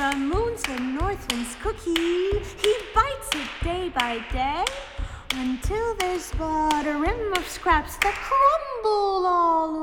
The moon's the north wind's cookie. He bites it day by day until there's but a rim of scraps that crumble all